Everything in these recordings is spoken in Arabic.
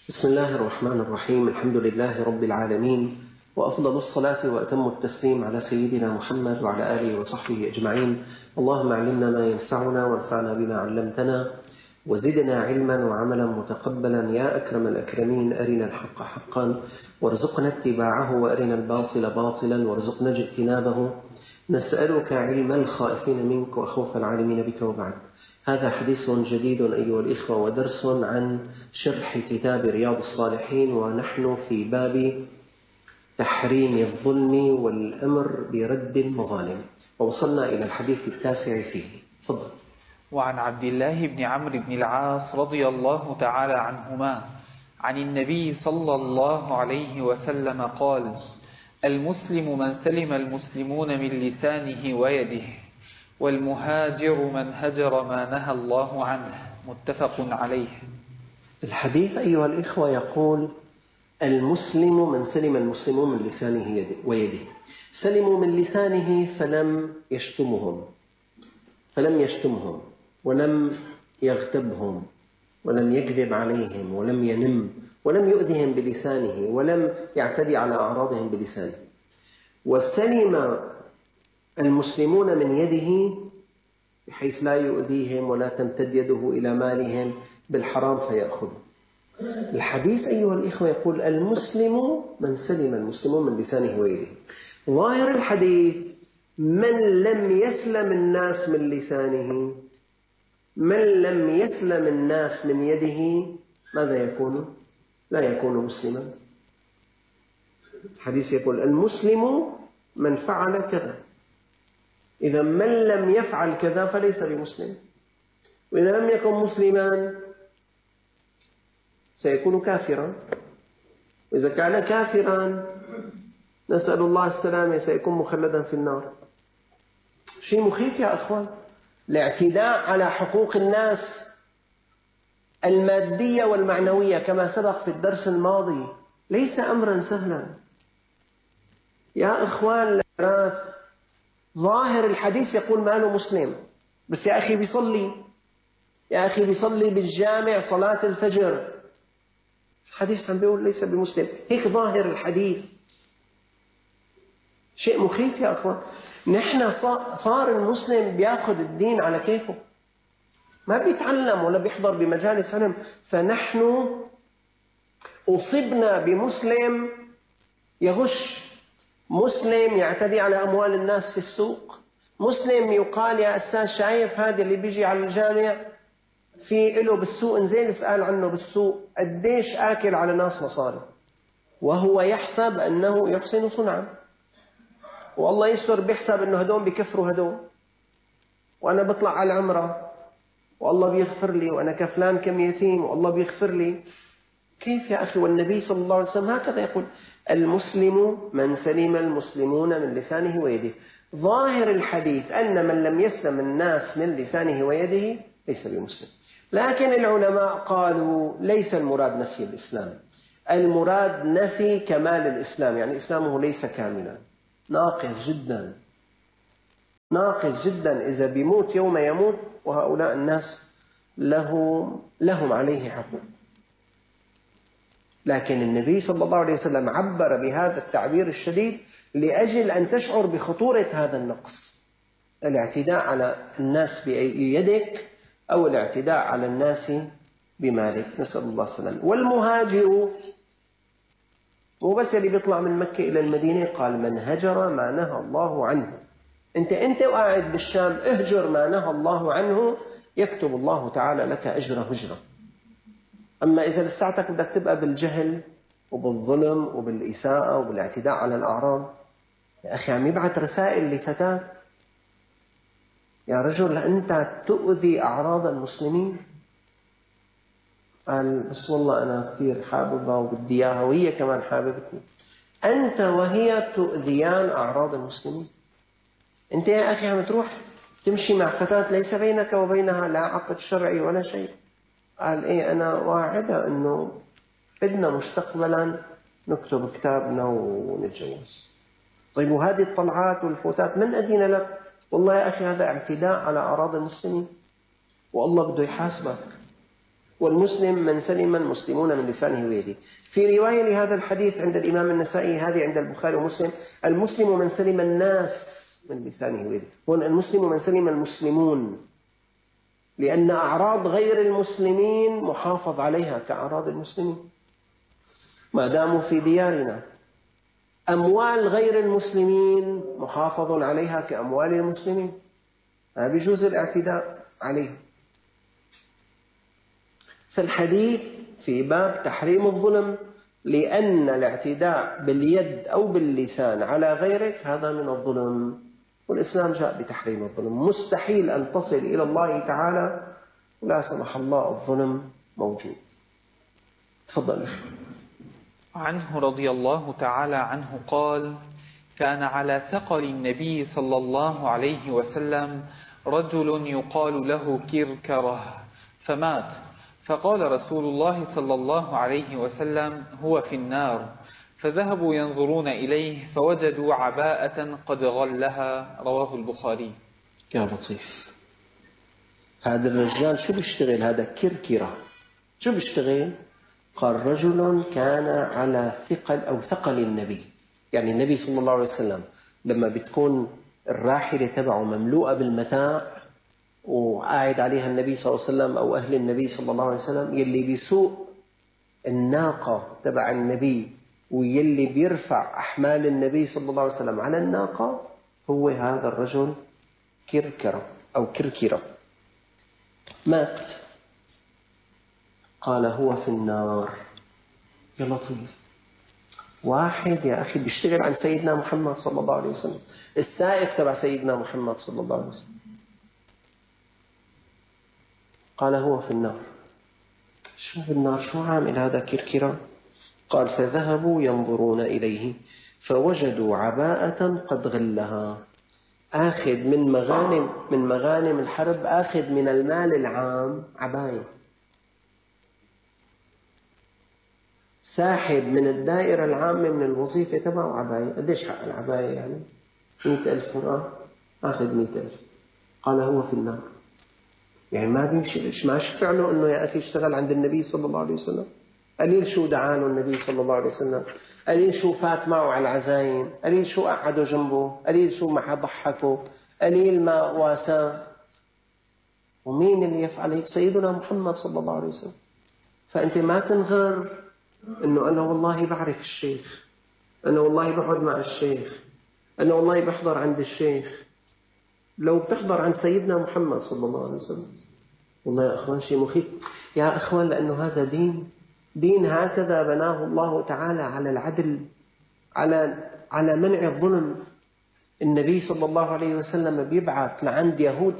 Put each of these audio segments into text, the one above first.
بسم الله الرحمن الرحيم. الحمد لله رب العالمين، وأفضل الصلاة وأتم التسليم على سيدنا محمد وعلى آله وصحبه أجمعين. اللهم علمنا ما ينفعنا وانفعنا بما علمتنا وزدنا علما وعملا متقبلا يا أكرم الأكرمين. أرنا الحق حقا وارزقنا اتباعه، وأرنا الباطل باطلا وارزقنا اجتنابه. نسألك علم الخائفين منك وخوف العالمين بك. وبعد، هذا حديث جديد أيها الإخوة، ودرس عن شرح كتاب رياض الصالحين، ونحن في باب تحريم الظلم والأمر برد المظالم، ووصلنا إلى الحديث التاسع فيه. تفضل. وعن عبد الله بن عمرو بن العاص رضي الله تعالى عنهما عن النبي صلى الله عليه وسلم قال: المسلم من سلم المسلمون من لسانه ويده، والمهاجر من هجر ما نهى الله عنه. متفق عليه. الحديث أيها الإخوة يقول: المسلم من سلم المسلمون من لسانه ويده. سلموا من لسانه فلم يشتمهم ولم يغتبهم ولم يكذب عليهم ولم ينم ولم يؤذهم بلسانه ولم يعتدي على أعراضهم بلسانه. وسلم المسلمون من يده بحيث لا يؤذيهم ولا تمتد يده إلى مالهم بالحرام فيأخذه. الحديث أيها الإخوة يقول: المسلم من سلم المسلمون من لسانه ويده. ظاهر الحديث: من لم يسلم الناس من لسانه، من لم يسلم الناس من يده، ماذا يكون؟ لا يكون مسلما. الحديث يقول: المسلم من فعل كذا. إذا من لم يفعل كذا فليس بمسلم، وإذا لم يكن مسلما سيكون كافرا، وإذا كان كافرا نسأل الله السلامة سيكون مخلدا في النار. شيء مخيف يا أخوان. الاعتداء على حقوق الناس المادية والمعنوية كما سبق في الدرس الماضي ليس أمرا سهلا يا أخوان. ظاهر الحديث يقول ماله مسلم، بس يا أخي بيصلي، يا أخي بيصلي بالجامع صلاة الفجر، الحديث عم بيقول ليس بمسلم. هيك ظاهر الحديث. شيء مخيف يا أخوان. نحن صار المسلم بياخذ الدين على كيفه، ما بيتعلم ولا بيحضر بمجالس علم. فنحن أصبنا بمسلم يغش، مسلم يعتدي على أموال الناس في السوق، مسلم يقال يا أستاذ شايف هذا اللي بيجي على الجامع في إله بالسوق، انزين اسأل عنه بالسوق قديش آكل على ناس مصاري، وهو يحسب أنه يحسن صنعا، والله يستر بيحسب أنه هدول بيكفروا هدول، وأنا بطلع على العمرة والله بيغفر لي، وأنا كفلان كم يتيم والله بيغفر لي. كيف يا أخي؟ والنبي صلى الله عليه وسلم هكذا يقول: المسلم من سلم المسلمون من لسانه ويده. ظاهر الحديث أن من لم يسلم الناس من لسانه ويده ليس بمسلم. لكن العلماء قالوا ليس المراد نفي الإسلام، المراد نفي كمال الإسلام، يعني إسلامه ليس كاملا، ناقص جدا، ناقص جدا. إذا بيموت يوم يموت وهؤلاء الناس لهم عليه حقوق. لكن النبي صلى الله عليه وسلم عبر بهذا التعبير الشديد لأجل أن تشعر بخطورة هذا النقص، الاعتداء على الناس بيدك أو الاعتداء على الناس بمالك، نسأل الله السلامة. والمهاجر مو بس اللي بيطلع من مكة إلى المدينة، قال: من هجر ما نهى الله عنه. أنت وقاعد بالشام اهجر ما نهى الله عنه، يكتب الله تعالى لك أجر هجرة. أما إذا لساتك بدك تبقى بالجهل وبالظلم وبالإساءة وبالاعتداء على الأعراض، يا أخي عم يبعث رسائل لفتاة: يا رجل أنت تؤذي أعراض المسلمين. قال: بس والله أنا كثير حاببها وبدي إياها وهي كمان حاببتني. أنت وهي تؤذيان أعراض المسلمين. أنت يا أخي عم تروح تمشي مع فتاة ليس بينك وبينها لا عقد شرعي ولا شيء. قال: إيه، أنا واعدة أنه بدنا مستقبلا نكتب كتابنا ونتجوز. طيب وهذه الطلعات والفوتات من أذن لك؟ والله يا أخي هذا اعتداء على أعراض المسلمين، والله بده يحاسبك. والمسلم من سلم المسلمون من لسانه ويده. في رواية لهذا الحديث عند الإمام النسائي، هذه عند البخاري ومسلم: المسلم من سلم الناس من لسانه ويده. هون المسلم من سلم المسلمون، لأن أعراض غير المسلمين محافظ عليها كأعراض المسلمين ما داموا في ديارنا. أموال غير المسلمين محافظ عليها كأموال المسلمين، ما بيجوز الاعتداء عليه. فالحديث في باب تحريم الظلم، لأن الاعتداء باليد أو باللسان على غيرك هذا من الظلم، والإسلام جاء بتحريم الظلم. مستحيل أن تصل إلى الله تعالى ولا سمح الله الظلم موجود. تفضل. عنه رضي الله تعالى عنه قال: كان على ثقل النبي صلى الله عليه وسلم رجل يقال له كركره فمات، فقال رسول الله صلى الله عليه وسلم: هو في النار. فذهبوا ينظرون إليه فوجدوا عباءة قد غلها. رواه البخاري. يا لطيف، هذا الرجال شو بيشتغل؟ هذا كركرة شو بيشتغل؟ قال: رجل كان على ثقل أو ثقل النبي، يعني النبي صلى الله عليه وسلم لما بتكون الراحلة تبعه مملوءة بالمتاع وقاعد عليها النبي صلى الله عليه وسلم أو أهل النبي صلى الله عليه وسلم، يلي بيسوق الناقة تبع النبي ويلي بيرفع أحمال النبي صلى الله عليه وسلم على الناقة هو هذا الرجل كركرة أو كركرة. مات. قال: هو في النار. يا لطيف، واحد يا أخي بيشتغل عن سيدنا محمد صلى الله عليه وسلم، السائق تبع سيدنا محمد صلى الله عليه وسلم، قال هو في النار. شو في النار؟ شو عامل هذا كركرة؟ قال: فذهبوا ينظرون إليه فوجدوا عباءة قد غلها، آخذ من مغانم الحرب، آخذ من المال العام عباية، ساحب من الدائرة العامة من الوظيفة تبعه عباية. قديش حق العباية يعني؟ 100,000 مرة، آخذ 100,000. قال: هو في النار. يعني ما بيمشي، ما شفع له أنه يا أخي اشتغل عند النبي صلى الله عليه وسلم، قليل شو دعانه النبي صلى الله عليه وسلم، قليل شو فات معه على العزايم، قليل شو قعده جنبه، قليل شو ما ضحكه، قليل ما واساه. ومين اللي يفعل هيك؟ سيدنا محمد صلى الله عليه وسلم. فأنت ما تنغر أنه أنا والله بعرف الشيخ، أنا والله بقعد مع الشيخ، أنا والله بحضر عند الشيخ. لو بتحضر عند سيدنا محمد صلى الله عليه وسلم، والله يا أخوان شيء مخيف يا أخوان، لأنه هذا دين هكذا بناه الله تعالى على العدل، على منع الظلم. النبي صلى الله عليه وسلم بيبعث لعند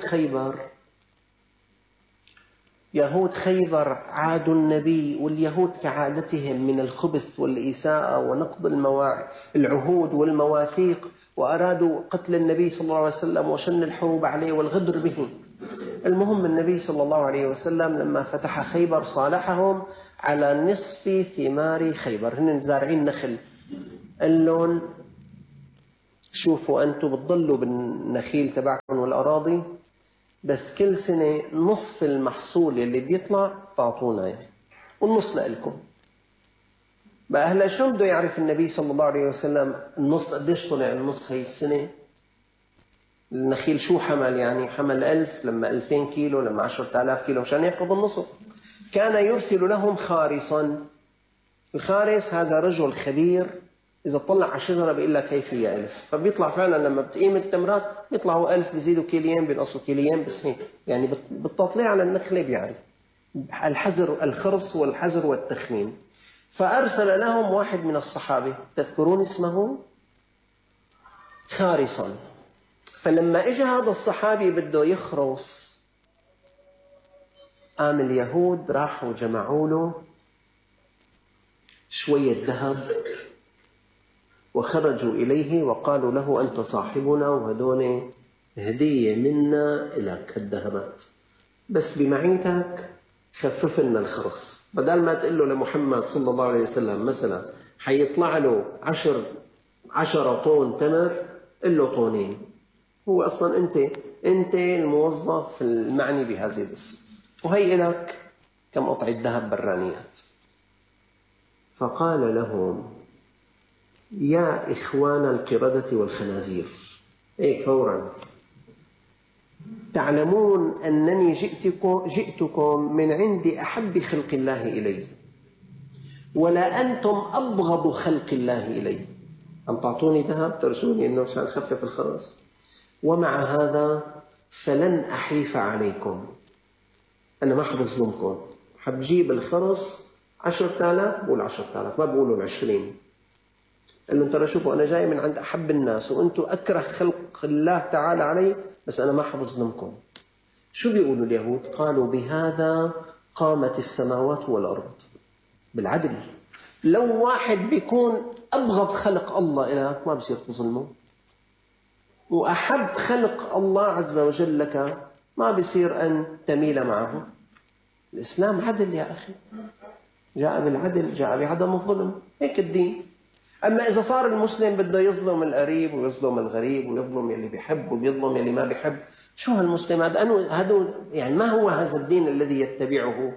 يهود خيبر عادوا النبي، واليهود كعادتهم من الخبث والإساءة ونقض العهود والمواثيق، وأرادوا قتل النبي صلى الله عليه وسلم وشن الحروب عليه والغدر به. المهم النبي صلى الله عليه وسلم لما فتح خيبر صالحهم على نصف ثمار خيبر، هن زارعين نخل، قال لهم: شوفوا أنتم بتضلوا بالنخيل تبعكم والأراضي، بس كل سنة نصف المحصول اللي بيطلع تعطونا يعني، والنص لكم. بقى هلا شو بده يعرف النبي صلى الله عليه وسلم النص قديش طلع النص هي السنة؟ النخيل شو حمل يعني؟ حمل 1000، لما 2000 كيلو، لما 10,000 كيلو، عشان يأخذ النصف. كان يرسل لهم خارصا. الخارص هذا رجل خبير، إذا طلع على شجرة بيقول لك هي فيها 1000، فبيطلع فعلا لما بتقيم التمرات بيطلعوا 1000، بيزيدوا كيليين، بينقصوا كيليين، بس هيك يعني بالتطليع على النخلة بيعرف الحذر، الخرص والحذر والتخمين. فأرسل لهم واحد من الصحابة، تذكرون اسمه؟ خارصا. فلما اجى هذا الصحابي بده يخرص، قام اليهود راحوا جمعوا له شوية ذهب وخرجوا إليه وقالوا له: أنت صاحبنا وهدون هدية منا لك الذهبات، بس بمعيتك خفف لنا الخرص. بدل ما تقول له لمحمد صلى الله عليه وسلم مثلا حيطلع له 10 طن تمر، قل له طونين. هو أصلا أنت الموظف المعني بهذه القصة، وهي لك كم قطعة ذهب برانيات. فقال لهم: يا إخوان القردة والخنازير، فورا، تعلمون أنني جئتكم من عند أحب خلق الله إلي، ولا أنتم أبغض خلق الله إلي، أم تعطوني ذهب ترسوني إنه عشان خفف الخرس، ومع هذا فلن أحيف عليكم، أنا ما حبظلمكم، حبجيب الخرس 10,000 بقول 10,000 ما بقولوا 20. قال لهم: ترى شوفوا، أنا جاي من عند أحب الناس وأنتم أكره خلق الله تعالى علي، بس أنا ما حبظلمكم. شو بيقولوا اليهود؟ قالوا: بهذا قامت السماوات والأرض، بالعدل. لو واحد بيكون أبغض خلق الله إليك ما بصير تظلمه، وأحب خلق الله عز وجل لك ما بصير أن تميل معه. الإسلام عدل يا أخي، جاء بالعدل، جاء بعدم الظلم، هيك الدين. أما إذا صار المسلم بده يظلم القريب ويظلم الغريب ويظلم يلي بيحب ويظلم يلي ما بيحب، شو هالمسلم هذا؟ يعني ما هو هذا الدين الذي يتبعه؟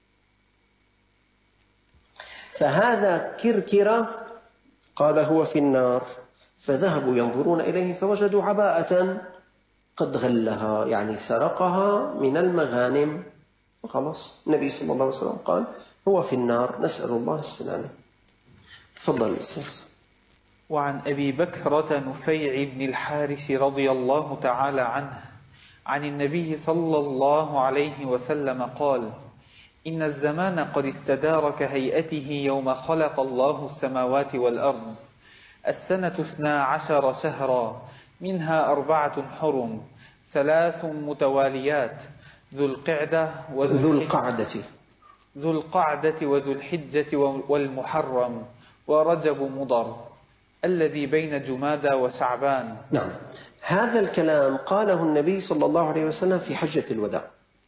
فهذا كركرة قال هو في النار، فذهبوا ينظرون إليه فوجدوا عباءة قد غلها، يعني سرقها من المغانم، فخلص النبي صلى الله عليه وسلم قال هو في النار، نسأل الله السلامة. تفضل الأستاذ. وعن أبي بكرة نفيع بن الحارث رضي الله تعالى عنه عن النبي صلى الله عليه وسلم قال: إن الزمان قد استدار كهيئته يوم خلق الله السماوات والأرض، السنة 12 شهرا، منها 4 حرم، 3 متواليات، ذو القعدة وذو الحجة والمحرم ورجب مضر، الذي بين جمادى وشعبان. نعم، هذا الكلام قاله النبي صلى الله عليه وسلم في حجة الوداع.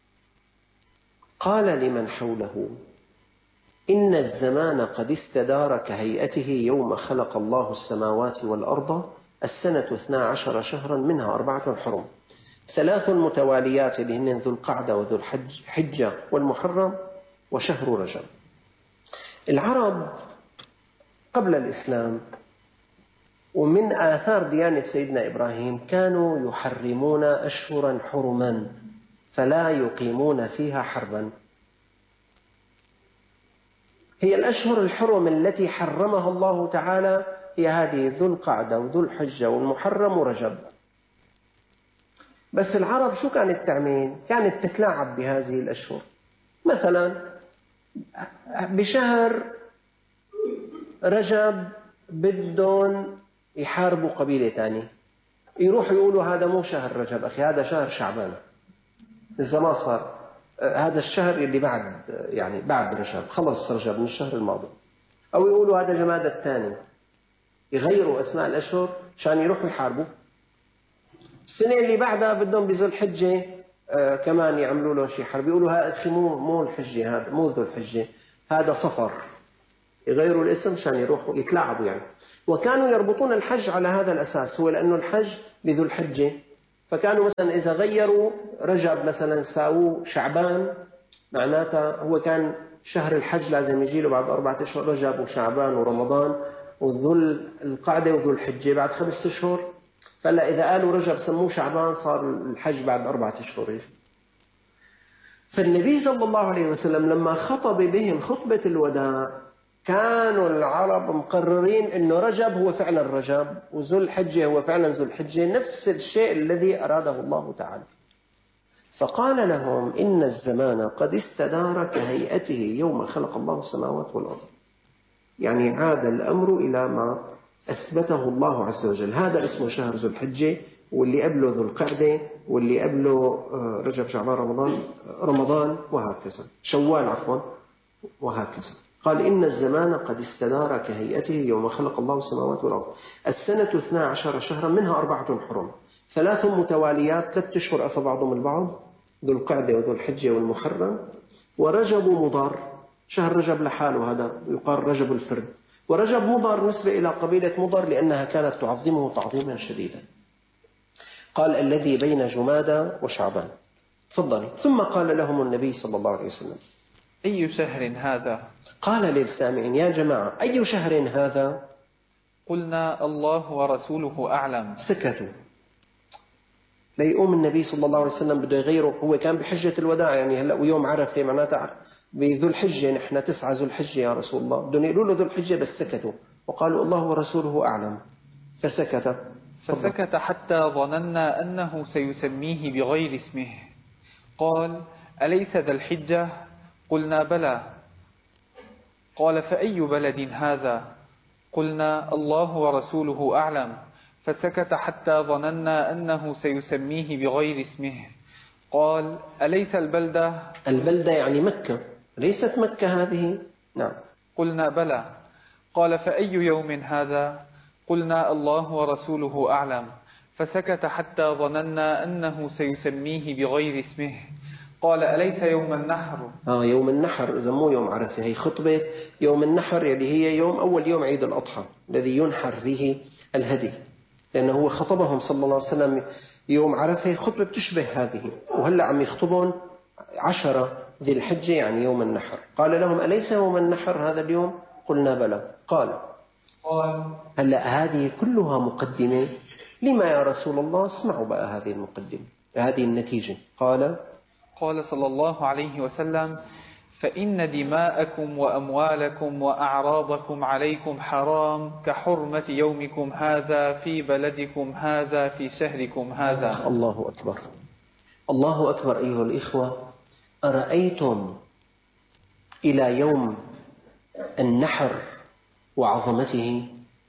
قال لمن حوله: إن الزمان قد استدار كهيئته يوم خلق الله السماوات والأرض، السنة 12 شهرا، منها 4 حرم، 3 متواليات اللي هن ذو القعدة وذو الحجة والمحرم وشهر رجب. العرب قبل الإسلام ومن آثار ديانة سيدنا إبراهيم كانوا يحرمون أشهرا حرما فلا يقيمون فيها حربا. هي الأشهر الحرم التي حرمها الله تعالى هي هذه ذو القعدة وذو الحجة والمحرم ورجب. بس العرب شو كانت تعمل؟ كانت تتلاعب بهذه الأشهر. مثلا بشهر رجب بدهم يحاربوا قبيلة تانية، يروحوا يقولوا هذا مو شهر رجب أخي، هذا شهر شعبان، إذا ما صار هذا الشهر اللي بعد رجب، خلص رجب من الشهر الماضي. أو يقولوا هذا جمادى الثاني، يغيروا أسماء الأشهر عشان يروحوا يحاربوا. السنة اللي بعدها بدهم بذو الحجة كمان يعملوا له شيء حرب، يقولوا هذا أخي مو الحجة، هذا مو ذو الحجة، هذا صفر، يغيروا الاسم عشان يروحوا يتلاعبوا يعني. وكانوا يربطون الحج على هذا الأساس، هو لأنه الحج بذو الحجة، فكانوا مثلا إذا غيروا رجب مثلا ساووا شعبان، معناتها هو كان شهر الحج لازم يجي له بعد 4 أشهر، رجب وشعبان ورمضان وذو القعدة وذو الحجة بعد 5 أشهر. فلا إذا قالوا رجب سموه شعبان، صار الحج بعد 4 أشهر. فالنبي صلى الله عليه وسلم لما خطب بهم خطبة الوداع كانوا العرب مقررين أنه رجب هو فعلا رجب وذو الحجة هو فعلا ذو الحجة، نفس الشيء الذي أراده الله تعالى. فقال لهم: إن الزمان قد استدار كهيئته يوم خلق الله السماوات والأرض، يعني عاد الأمر إلى ما أثبته الله عز وجل. هذا اسمه شهر ذو الحجة، واللي قبله ذو القعدة، واللي قبله رجب شعبان رمضان وهكذا، شوال عفوا وهكذا. قال: إن الزمان قد استدار كهيئته يوم خلق الله السماوات والأرض، السنة 12 شهرا، منها 4 حرم، 3 متواليات، 3 أشهر أفى بعضهم البعض، ذو القعدة وذو الحجة والمحرم، ورجب مضر، شهر رجب لحاله هذا يقال رجب الفرد، ورجب مضر نسبة إلى قبيلة مضر لأنها كانت تعظمه تعظيما شديدا. قال: الذي بين جمادى وشعبان. تفضل. ثم قال لهم النبي صلى الله عليه وسلم: أي شهر هذا؟ قال للسامعين: يا جماعة، أي شهر هذا؟ قلنا: الله ورسوله أعلم. سكتوا. ليقوم النبي صلى الله عليه وسلم بده يغيره. هو كان بحجة الوداع، يعني هلأ ويوم عرفة معناتها بذو الحجة، نحن 9 ذو الحجة يا رسول الله، بدهم يقولوا له ذو الحجة، بس سكتوا وقالوا: الله ورسوله أعلم. فسكت حتى ظننا أنه سيسميه بغير اسمه. قال: أليس ذا الحجة؟ قلنا: بلى. قال: فأي بلد هذا؟ قلنا: الله ورسوله أعلم. فسكت حتى ظننا أنه سيسميه بغير اسمه. قال: أليس البلدة؟ البلدة يعني مكة، ليست مكة هذه. نعم. قلنا: بلى. قال: فأي يوم هذا؟ قلنا: الله ورسوله أعلم. فسكت حتى ظننا أنه سيسميه بغير اسمه. قال: أليس يوم النحر؟ يوم النحر، إذا مو يوم عرفة. هي خطبة يوم النحر، اللي هي أول يوم عيد الأضحى الذي ينحر فيه الهدي، لأنه هو خطبهم صلى الله عليه وسلم يوم عرفة خطبة بتشبه هذه، وهلأ عم يخطبهم 10 ذي الحجة، يعني يوم النحر. قال لهم: أليس يوم النحر هذا اليوم؟ قلنا: بلى. قال: هلأ هذه كلها مقدمة، لما يا رسول الله؟ اسمعوا بقى هذه المقدمة، هذه النتيجة. قال صلى الله عليه وسلم: فإن دماءكم وأموالكم وأعراضكم عليكم حرام كحرمة يومكم هذا في بلدكم هذا في شهركم هذا. الله أكبر، الله أكبر. أيها الإخوة، أرأيتم إلى يوم النحر وعظمته؟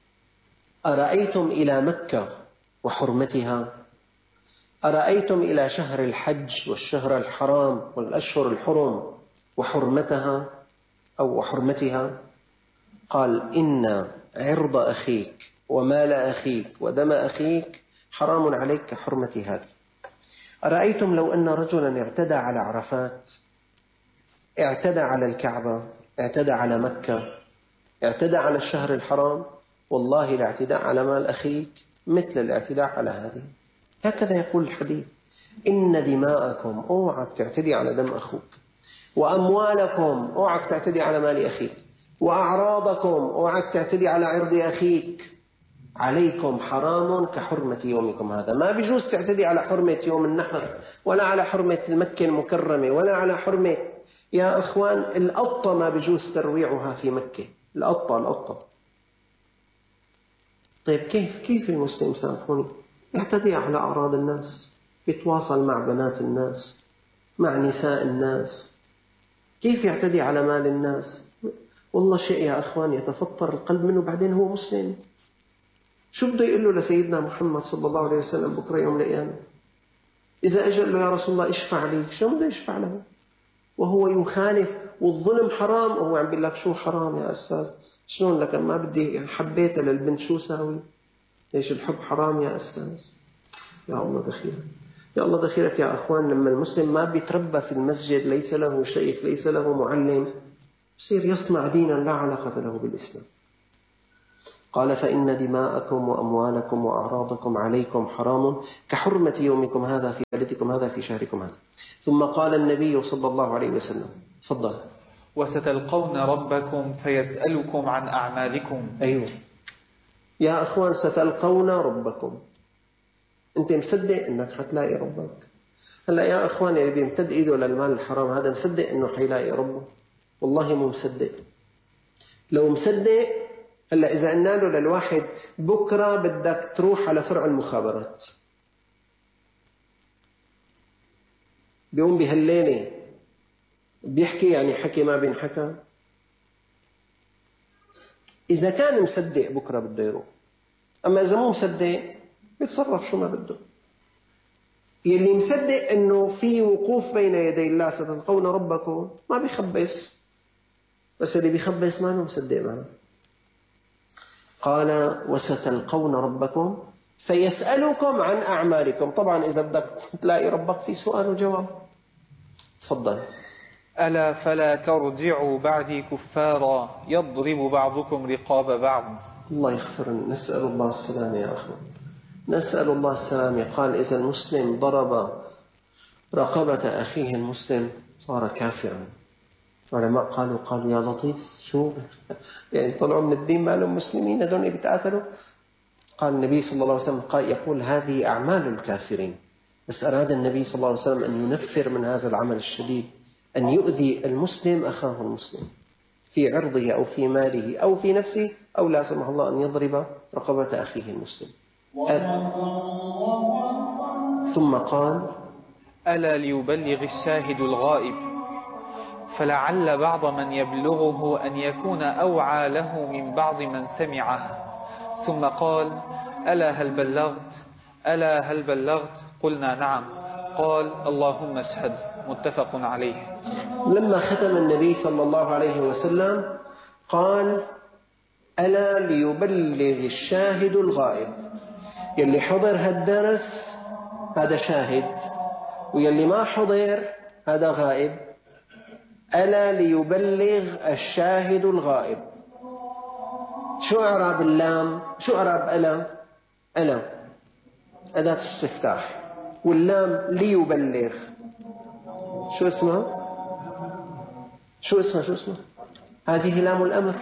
أرأيتم إلى مكة وحرمتها؟ أرأيتم إلى شهر الحج والشهر الحرام والأشهر الحرم وحرمتها أو وحرمتها؟ قال: إن عرض أخيك ومال أخيك ودم أخيك حرام عليك كحرمة هذه. أرأيتم لو أن رجلا اعتدى على عرفات، اعتدى على الكعبة، اعتدى على مكة، اعتدى على الشهر الحرام؟ والله الاعتداء على مال أخيك مثل الاعتداء على هذه. هكذا يقول الحديث: إن دماءكم، اوعك تعتدي على دم أخوك، وأموالكم، اوعك تعتدي على مال أخيك، وأعراضكم، اوعك تعتدي على عرض أخيك، عليكم حرام كحرمة يومكم هذا. ما بيجوز تعتدي على حرمة يوم النحر، ولا على حرمة المكة المكرمة، ولا على حرمة، يا أخوان، القطة ما بيجوز ترويعها في مكة. القطة. طيب كيف المسلم، سامحوني، يعتدي على أعراض الناس، يتواصل مع بنات الناس، مع نساء الناس، كيف يعتدي على مال الناس؟ والله شيء يا أخوان يتفطر القلب منه. بعدين هو مسلم، شو بده يقول له لسيدنا محمد صلى الله عليه وسلم بكرة يوم القيامة؟ إذا أجل له: يا رسول الله اشفع لي، شو بده يشفع له وهو يخالف والظلم حرام؟ وهو عم بيقول لك: شو حرام يا أستاذ؟ شلون لك؟ ما بدي حبيتها للبنت، شو ساوي؟ ليش الحب حرام يا أستاذ؟ يا الله دخيلك، يا الله دخيلك يا أخوان. لما المسلم ما بيتربى في المسجد، ليس له شيخ، ليس له معلم، يصير يصنع دينا لا علاقة له بالإسلام. قال: فإن دماءكم وأموالكم وأعراضكم عليكم حرام كحرمة يومكم هذا في بلدكم هذا في شهركم هذا. ثم قال النبي صلى الله عليه وسلم: تفضل. وستلقون ربكم فيسألكم عن أعمالكم. أيوه يا أخوان، ستلقون ربكم. أنت مصدق أنك حتلاقي ربك؟ هلأ يا أخوان، اللي بيمتد إيده للمال الحرام هذا مصدق أنه حيلاقي ربه؟ والله مو مصدق. لو مصدق، هلأ إذا قلنا له للواحد: بكرة بدك تروح على فرع المخابرات، بيقوم بهالليلة بيحكي، يعني حكي ما بينحكى. إذا كان مصدق بكرة بده يروح، أما إذا مو مصدق بيتصرف شو ما بده. يلي مصدق أنه في وقوف بين يدي الله ستلقون ربكم ما بيخبص، بس اللي بيخبص ما له مصدق معه. قال: وستلقون ربكم فيسألكم عن أعمالكم. طبعا إذا بدك تلاقي ربك في سؤال وجواب. تفضل. ألا فلا ترجعوا بعدي كفارا يضرب بعضكم رقاب بعض. الله يغفرنا، نسأل الله السلامة يا أخوان، نسأل الله السلامة. قال: إذا المسلم ضرب رقبة أخيه المسلم صار كافرا. علماء قالوا يا لطيف، شو يعني طلعوا من الدين ما لهم مسلمين هذول بيتقاتلوا؟ قال النبي صلى الله عليه وسلم يقول هذه أعمال الكافرين، بس أراد النبي صلى الله عليه وسلم أن ينفر من هذا العمل الشديد، أن يؤذي المسلم أخاه المسلم في عرضه أو في ماله أو في نفسه، أو لا سمح الله أن يضرب رقبة أخيه المسلم. ثم قال ألا ليبلغ الشاهد الغائب، فلعل بعض من يبلغه أن يكون أوعى له من بعض من سمعه. ثم قال ألا هل بلغت؟ قلنا نعم. قال اللهم اشهد. متفق عليه. لما ختم النبي صلى الله عليه وسلم قال ألا ليبلغ الشاهد الغائب، يلي حضر هالدرس هذا شاهد، ويلي ما حضر هذا غائب. ألا ليبلغ الشاهد الغائب. شو إعراب اللام؟ شو إعراب ألا أداة استفتاح، واللام ليبلغ شو اسمه؟ هذه لام الأمر.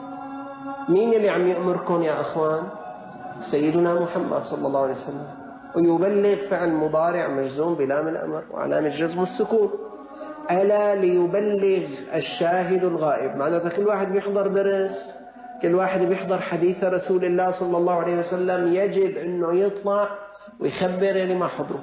مين اللي عم يأمركم يا أخوان؟ سيدنا محمد صلى الله عليه وسلم. ويبلغ فعل مضارع مجزوم بلام الأمر وعلامة الجزم السكون. ألا ليبلغ الشاهد الغائب، معناته كل واحد بيحضر درس، كل واحد بيحضر حديث رسول الله صلى الله عليه وسلم يجب أنه يطلع ويخبر اللي ما حضره.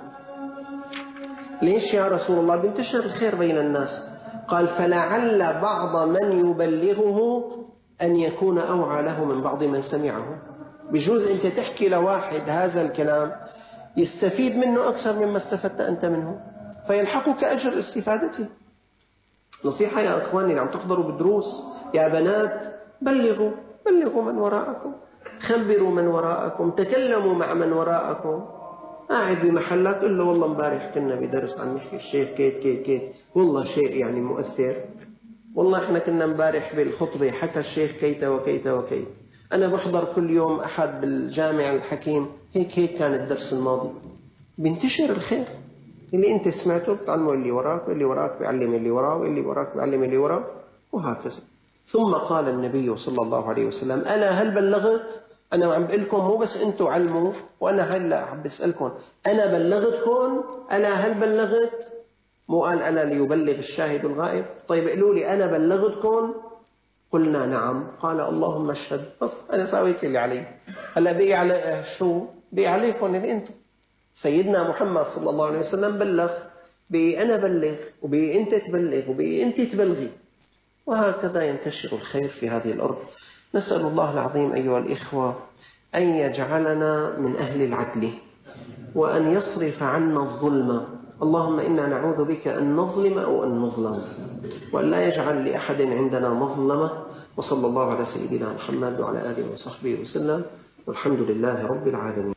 ليش يا رسول الله؟ بينتشر الخير بين الناس. قال فلعل بعض من يبلغه أن يكون أوعى له من بعض من سمعه. بجوز أنت تحكي لواحد هذا الكلام يستفيد منه أكثر مما استفدت أنت منه، فيلحقك أجر استفادته. نصيحة يا أخواني اللي عم تحضروا بالدروس، يا بنات بلغوا من وراءكم، خبروا من وراءكم، تكلموا مع من وراءكم. قاعد بمحلك قل له والله امبارح كنا بدرس عم نحكي الشيخ كيت والله شيء يعني مؤثر، والله احنا كنا امبارح بالخطبة حكى الشيخ كيت وكيت وكيت، أنا بحضر كل يوم أحد بالجامع الحكيم هيك كان الدرس الماضي. بينتشر الخير، اللي أنت سمعته بتعلمه اللي وراك، واللي وراك بيعلم اللي وراه، واللي وراك بيعلم اللي وراه، وهكذا. ثم قال النبي صلى الله عليه وسلم ألا هل بلغت؟ أنا عم بقول لكم مو بس أنتوا علموا، وأنا هلا عم بسألكم أنا بلغتكم؟ ألا هل بلغت؟ مو قال ألا ليبلغ الشاهد الغائب؟ طيب قالوا لي أنا بلغتكم؟ قلنا نعم. قال اللهم اشهد. أنا سويت اللي علي، هلا بقي على شو؟ بقي عليكم اللي أنتم. سيدنا محمد صلى الله عليه وسلم بلغ، بقي أنا بلغ، وبقي أنت تبلغ، وبقي أنت تبلغي، وهكذا ينتشر الخير في هذه الأرض. نسأل الله العظيم أيها الإخوة أن يجعلنا من أهل العدل، وأن يصرف عنا الظلم. اللهم إنا نعوذ بك أن نظلم أو أن نظلم، وأن لا يجعل لأحد عندنا مظلمة. وصلى الله على سيدنا محمد وعلى آله وصحبه وسلم، والحمد لله رب العالمين.